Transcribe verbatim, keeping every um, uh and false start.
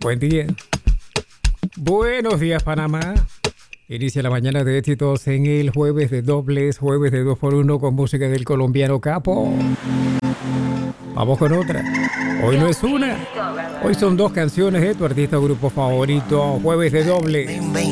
Buen día. Buenos días, Panamá. Inicia la mañana de éxitos en el jueves de dobles, jueves de dos por uno con música del colombiano Capo. Vamos con otra. Hoy no es una. Hoy son dos canciones de tu artista o grupo favorito. Jueves de doble.